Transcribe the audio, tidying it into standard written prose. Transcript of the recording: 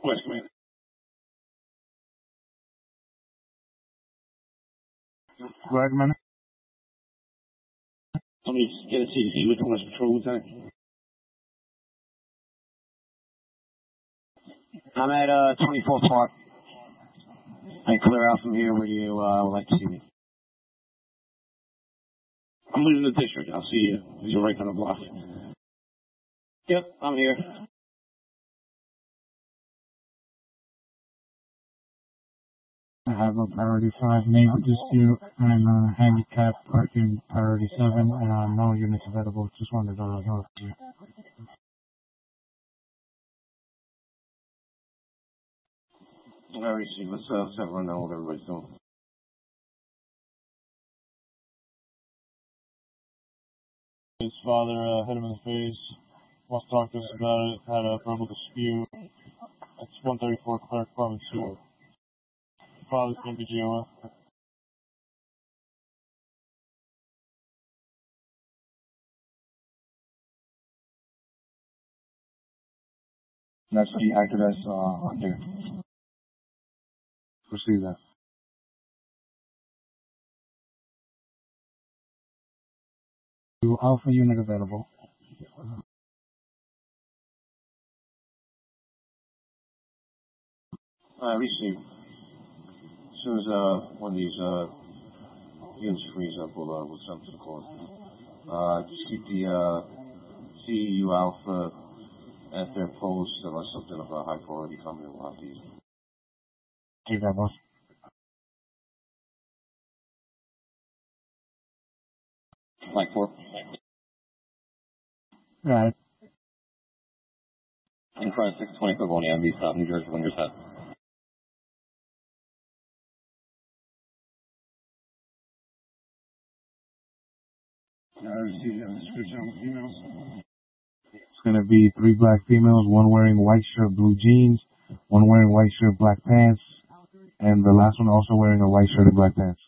West Commander. Go ahead, man. Let me just get a CDC with West Patrol, Lieutenant. I'm at 24 Park. I clear out from here where you would like to see me. I'm leaving the district. I'll see you. You're right on the block. Yep, I'm here. I have a priority 5 neighbor dispute and handicap parking priority 7 and no units available. Just wanted to know if you. All right, see. Let's have a run down what everybody's doing. His father hit him in the face. Wants to talk to us about it. Had a verbal dispute. It's 134 Clark Farm Sewer. Father's going to be GOF. That's the activist on here. Proceed that. Alpha unit available. Receive. As soon as one of these units frees up, we'll send them to the court. Just keep the CEU Alpha at their post unless something of a high priority coming. We'll have to use them. Take that, boss. Flight 4. Got it. In front of 620 Livonia, MV South New Jersey, when you're set. I received a description on the females. It's going to be 3 black females, one wearing white shirt, blue jeans, one wearing white shirt, black pants, and the last one also wearing a white shirt and black pants.